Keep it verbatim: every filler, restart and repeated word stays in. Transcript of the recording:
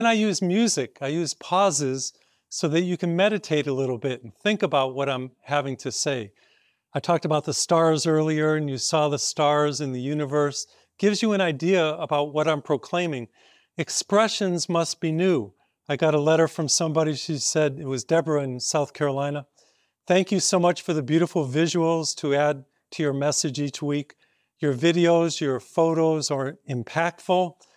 And I use music. I use pauses so that you can meditate a little bit and think about what I'm having to say. I talked about the stars earlier, and you saw the stars in the universe. Gives you an idea about what I'm proclaiming. Expressions must be new. I got a letter from somebody, she said, it was Deborah in South Carolina. Thank you so much for the beautiful visuals to add to your message each week. Your videos, your photos are impactful.